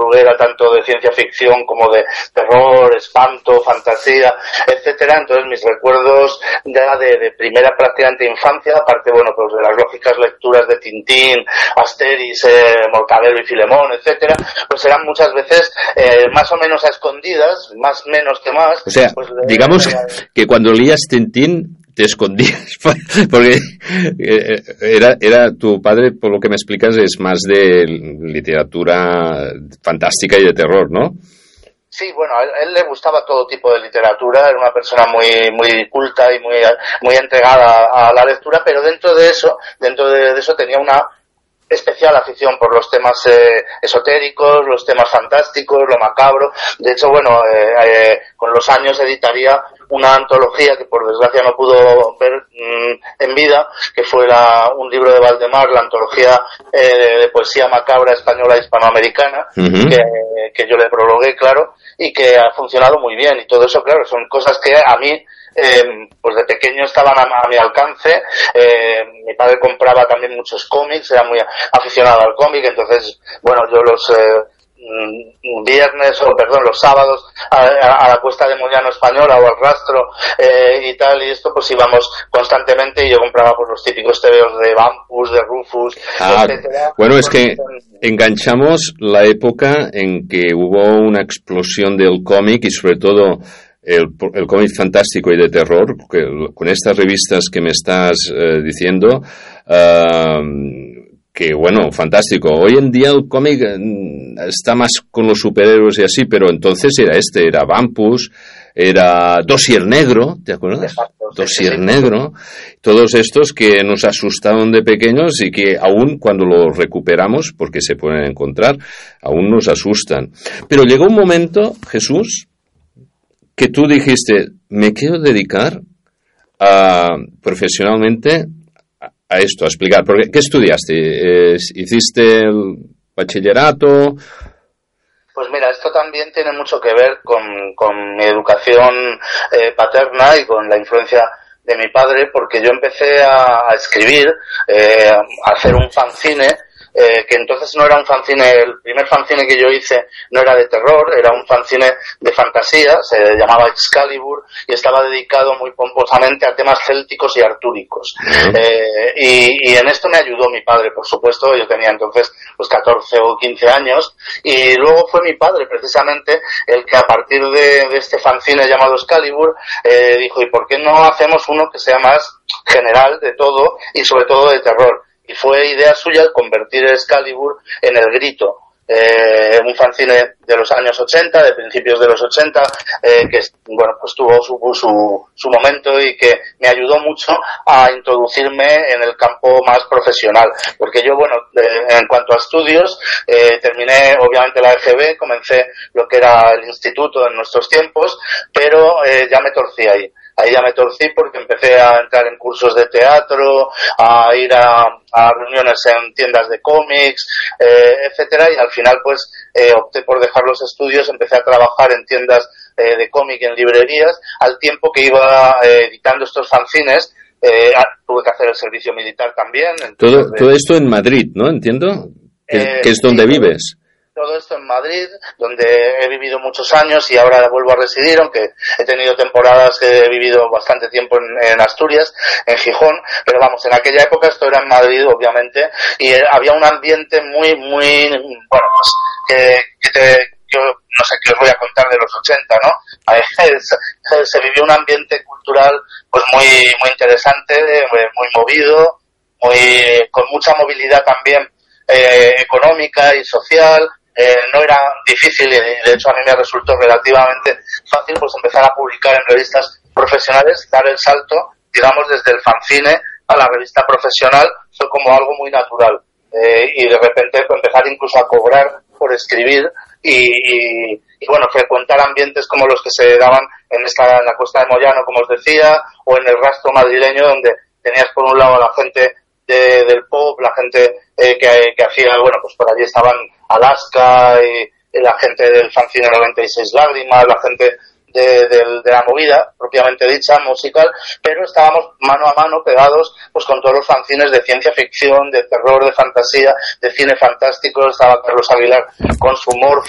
bruguera tanto de ciencia ficción como de terror, espanto, fantasía, etcétera. Entonces mis recuerdos ya de primera prácticamente infancia, aparte bueno pues de las lógicas lecturas de Tintín, Asterix, Mortadelo y Filemón, etcétera, pues eran muchas veces más o menos a escondidas, más menos que más. O sea, pues, digamos que cuando leías Tintín te escondías, porque era tu padre, por lo que me explicas, es más de literatura fantástica y de terror, ¿no? Sí, bueno, a él le gustaba todo tipo de literatura, era una persona muy culta y muy entregada a la lectura, pero dentro de eso tenía una especial afición por los temas esotéricos, los temas fantásticos, lo macabro. De hecho, bueno, con los años editaría una antología que por desgracia no pudo ver en vida, que fue un libro de Valdemar, la antología de poesía macabra española e hispanoamericana, que yo le prologué, claro, y que ha funcionado muy bien. Y todo eso, claro, son cosas que a mí pues de pequeño estaban a mi alcance. Mi padre compraba también muchos cómics, era muy aficionado al cómic, entonces, bueno, yo los los sábados a la Cuesta de Moyano Española o al Rastro y tal, y esto pues íbamos constantemente y yo compraba pues los típicos tebeos de Bumpus, de Rufus, etcétera. Bueno, es que enganchamos la época en que hubo una explosión del cómic y sobre todo el cómic fantástico y de terror, porque con estas revistas que me estás diciendo, que bueno, fantástico. Hoy en día el cómic está más con los superhéroes y así, pero entonces era Bumpus, era Dossier Negro, ¿te acuerdas? Exacto, Dossier sí. Negro, todos estos que nos asustaron de pequeños y que aún cuando los recuperamos, porque se pueden encontrar, aún nos asustan. Pero llegó un momento, Jesús, que tú dijiste, me quiero dedicar profesionalmente a esto, a explicar. Porque, ¿qué estudiaste? ¿Hiciste el bachillerato? Pues mira, esto también tiene mucho que ver con mi educación paterna y con la influencia de mi padre, porque yo empecé a escribir, a hacer un fanzine, que entonces no era un fanzine, el primer fanzine que yo hice no era de terror, era un fanzine de fantasía, se llamaba Excalibur y estaba dedicado muy pomposamente a temas célticos y artúricos. Y en esto me ayudó mi padre, por supuesto. Yo tenía entonces pues 14 o 15 años y luego fue mi padre precisamente el que a partir de este fanzine llamado Excalibur dijo, ¿y por qué no hacemos uno que sea más general de todo y sobre todo de terror? Y fue idea suya convertir Excalibur en El Grito, un fanzine de los años 80, de principios de los 80, que bueno, pues tuvo su momento y que me ayudó mucho a introducirme en el campo más profesional. Porque yo, bueno, en cuanto a estudios, terminé obviamente la EGB, comencé lo que era el instituto en nuestros tiempos, pero ya me torcí ahí. Ahí ya me torcí porque empecé a entrar en cursos de teatro, a ir a reuniones en tiendas de cómics, etcétera, y al final pues opté por dejar los estudios, empecé a trabajar en tiendas de cómic, en librerías, al tiempo que iba editando estos fanzines. Tuve que hacer el servicio militar también. Todo esto en Madrid, ¿no? Entiendo, que es donde vives. Todo esto en Madrid, donde he vivido muchos años y ahora vuelvo a residir, aunque he tenido temporadas que he vivido bastante tiempo en Asturias, en Gijón, pero vamos, en aquella época esto era en Madrid, obviamente, y había un ambiente muy, bueno, pues, yo no sé qué os voy a contar de los 80, ¿no? Se vivió un ambiente cultural, pues muy interesante, muy movido, con mucha movilidad también, económica y social. No era difícil y de hecho a mí me resultó relativamente fácil pues empezar a publicar en revistas profesionales, dar el salto, digamos, desde el fanzine a la revista profesional, fue como algo muy natural, y de repente empezar incluso a cobrar por escribir y bueno, frecuentar ambientes como los que se daban en la Cuesta de Moyano, como os decía, o en el Rastro madrileño, donde tenías por un lado a la gente del pop, la gente que hacía, bueno, pues por allí estaban Alaska y la gente del fanzine 96 Lágrimas, la gente de la movida propiamente dicha, musical, pero estábamos mano a mano pegados pues con todos los fanzines de ciencia ficción, de terror, de fantasía, de cine fantástico. Estaba Carlos Aguilar con su humor